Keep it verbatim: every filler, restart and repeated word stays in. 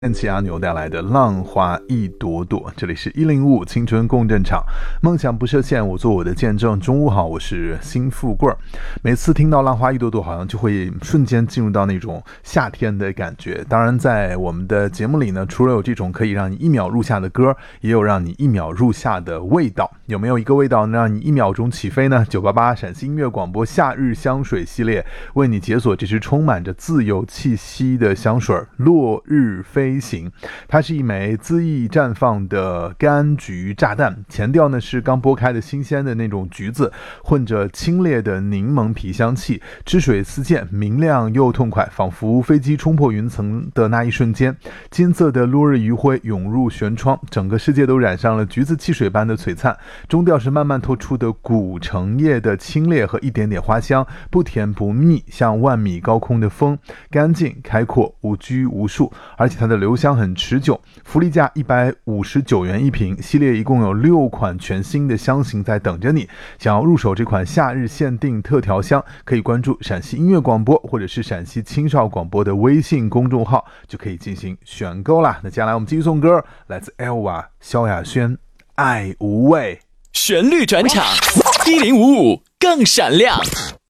燕奇阿牛带来的浪花一朵朵，这里是一零五五青春共振场，梦想不设限，我做我的见证。中午好，我是新富贵儿。每次听到浪花一朵朵，好像就会瞬间进入到那种夏天的感觉。当然在我们的节目里呢，除了有这种可以让你一秒入夏的歌，也有让你一秒入夏的味道。有没有一个味道能让你一秒钟起飞呢？九八八陕西音乐广播夏日香水系列为你解锁这支充满着自由气息的香水落日飞行。它是一枚恣意绽放的柑橘炸弹，前调呢是刚剥开的新鲜的那种橘子，混着清冽的柠檬皮香气，汁水四溅，明亮又痛快，仿佛飞机冲破云层的那一瞬间，金色的落日余晖涌入舷窗，整个世界都染上了橘子汽水般的璀璨。中调是慢慢透出的古橙叶的清冽和一点点花香，不甜不腻，像万米高空的风，干净开阔，无拘无束，而且它的留香很持久。福利价一百五十九元一瓶，系列一共有六款全新的香型在等着你。想要入手这款夏日限定特调香，可以关注陕西音乐广播或者是陕西青少广播的微信公众号，就可以进行选购啦。那接下来我们继续送歌，来自 Elva 萧亚轩，爱无畏。 旋律转场，一零五五更闪亮。